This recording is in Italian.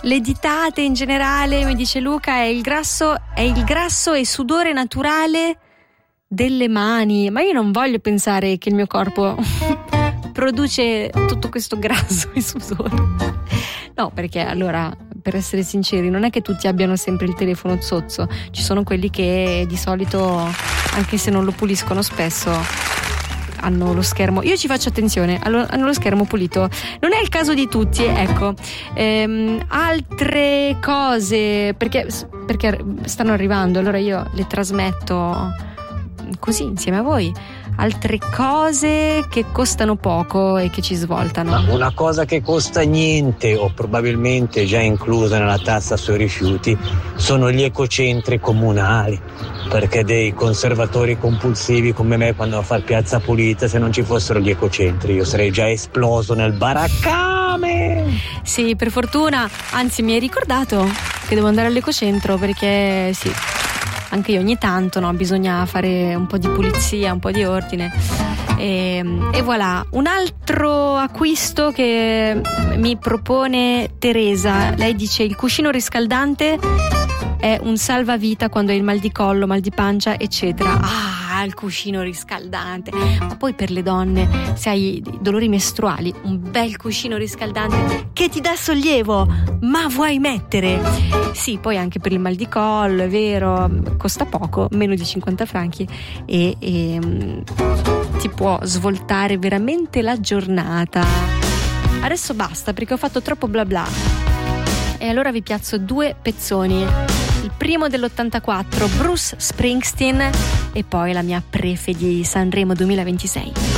le ditate in generale, mi dice Luca, è il grasso e sudore naturale delle mani. Ma io non voglio pensare che il mio corpo produce tutto questo grasso e sudore. No, perché allora, per essere sinceri, non è che tutti abbiano sempre il telefono zozzo. Ci sono quelli che di solito, anche se non lo puliscono spesso, hanno lo schermo. Io ci faccio attenzione, hanno lo schermo pulito. Non è il caso di tutti, ecco. Altre cose, perché stanno arrivando, allora io le trasmetto così insieme a voi. Altre cose che costano poco e che ci svoltano. Ma una cosa che costa niente, o probabilmente già inclusa nella tassa sui rifiuti, sono gli ecocentri comunali, perché dei conservatori compulsivi come me, quando a far piazza pulita, se non ci fossero gli ecocentri io sarei già esploso nel baraccame. Sì, per fortuna, anzi mi hai ricordato che devo andare all'ecocentro, perché sì, anche io ogni tanto, no, bisogna fare un po' di pulizia, un po' di ordine. E voilà, un altro acquisto che mi propone Teresa. Lei dice: il cuscino riscaldante è un salvavita quando hai il mal di collo, mal di pancia, eccetera. Il cuscino riscaldante. Ma poi per le donne, se hai dolori mestruali, un bel cuscino riscaldante che ti dà sollievo, ma vuoi mettere? Sì, poi anche per il mal di collo, è vero, costa poco, meno di 50 franchi e ti può svoltare veramente la giornata. Adesso basta, perché ho fatto troppo bla bla, e allora vi piazzo due pezzoni. Il primo dell'84, Bruce Springsteen, e poi la mia prefe di Sanremo 2026.